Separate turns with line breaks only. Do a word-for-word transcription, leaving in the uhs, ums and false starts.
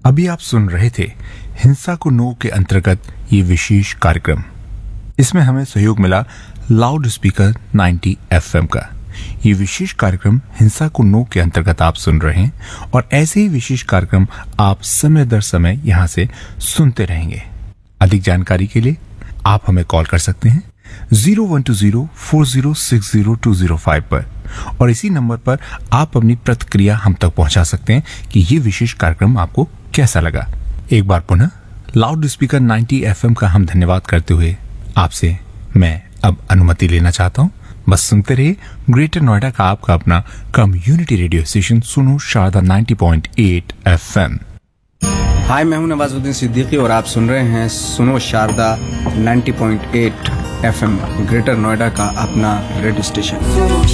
अभी आप सुन रहे थे हिंसा को नो के अंतर्गत ये विशेष कार्यक्रम। इसमें हमें सहयोग मिला लाउड स्पीकर नाइंटी एफएम का। ये विशेष कार्यक्रम हिंसा को नो के अंतर्गत आप सुन रहे हैं और ऐसे ही विशेष कार्यक्रम आप समय दर समय यहाँ से सुनते रहेंगे। अधिक जानकारी के लिए आप हमें कॉल कर सकते हैं zero one two zero four zero six zero to zero five पर और इसी नंबर पर आप अपनी प्रतिक्रिया हम तक पहुंचा सकते हैं कि ये विशेष कार्यक्रम आपको कैसा लगा। एक बार पुनः लाउड स्पीकर नाइंटी एफएम का हम धन्यवाद करते हुए आपसे मैं अब अनुमति लेना चाहता हूं। बस सुनते रहिए ग्रेटर नोएडा का आपका अपना कम्युनिटी रेडियो स्टेशन सुनो Sharda ninety point eight FM.
हाय, मैं हूं नवाजुद्दीन सिद्दीकी और आप सुन रहे हैं सुनो Sharda ninety point eight FM, greater Noida का अपना रेडियो स्टेशन।